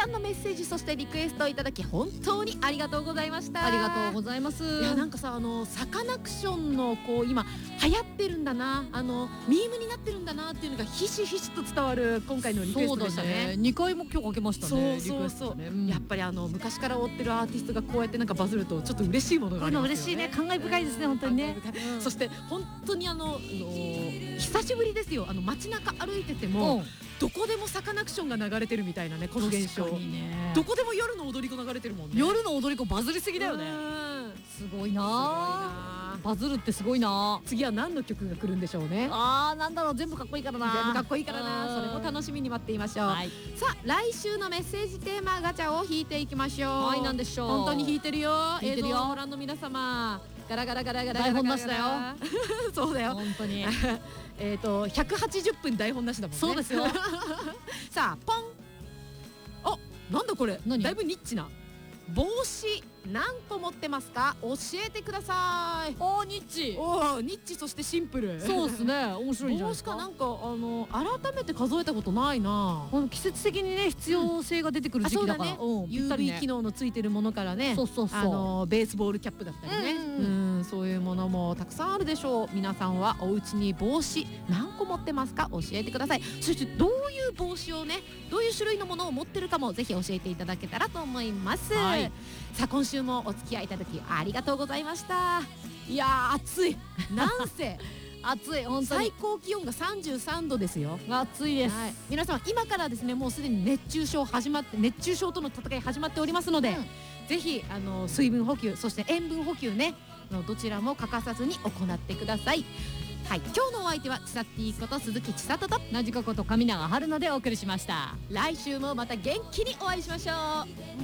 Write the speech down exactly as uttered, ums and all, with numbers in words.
さんのメッセージ、そしてリクエストをいただき本当にありがとうございました。 ありがとうございます。 いやなんかさ、あのサカナクションのこう今流行ってるんだな、あのミームになってるんだなっていうのがひしひしと伝わる今回のリクエストでしたね。 にかいも今日かけましたね。 そうそうそう、 ね、うん、 やっぱりあの昔から追ってるアーティストがこうやってなんかバズるとちょっと嬉しいものがありますよね。 嬉しいね、感慨深いですね、本当にね。 うん、そして本当にあの、あの久しぶりですよ。あの街中歩いてても、うん、どこでもサカナクションが流れてるみたいなね、この現象。ね、どこでも夜の踊り子流れてるもんね。 夜の踊り子バズりすぎだよね。すごいな、バズるってすごいな。 次は何の曲が来るんでしょうね。 あー、なんだろう、全部かっこいいからな。 全部かっこいいからな。それも楽しみに待っていましょう。はい、さあ来週のメッセージテーマガチャを引いていきましょう。 はい、なんでしょう。 本当に引いてるよ。 引いてるよ。 映像をご覧の皆様、ガラガラガラガラガラ台本なしだよ。 そうだよ。 本当に。 えっとひゃくはちじゅっぷん台本なしだもんね。 そうですよ。 さあポン。あ、なんだこれ。 何？ だいぶニッチな。帽子何個持ってますか？教えてください。 おー、ニッチ。 おー、ニッチ、そしてシンプル。 そうですね。面白いんじゃないですか。 帽子かなんかあの改めて数えたことないな。 季節的にね必要性が出てくる時期だから、 ユービー 機能のついてるものからね、 そうそうそう、 あのベースボールキャップだったりね、うん、そういうものもたくさんあるでしょう。皆さんはお家に帽子何個持ってますか？教えてください。そしてどういう帽子をね、どういう種類のものを持ってるかもぜひ教えていただけたらと思います。はい、さあ今週もお付き合いいただきありがとうございました。いやー暑い。なんせ暑い、本当に最高気温がさんじゅうさんどですよ。 暑いです、 はい、皆さん今からですね、もうすでに熱中症始まって熱中症との戦い始まっておりますので、うん、ぜひあの水分補給、そして塩分補給ね、のどちらも欠かさずに行ってください。はい、今日のお相手はちさっていこと鈴木千里となじここと上永春菜でお送りしました。 来週もまた元気にお会いしましょう。